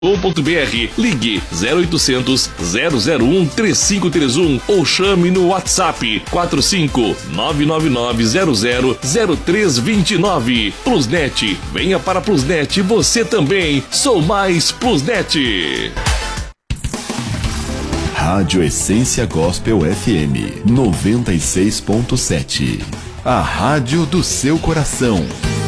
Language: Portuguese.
Ligue 0800 001 3531 ou chame no WhatsApp 45 99900 0329. Plusnet, venha para Plusnet você também. Sou mais Plusnet. Rádio Essência Gospel FM 96.7. A rádio do seu coração.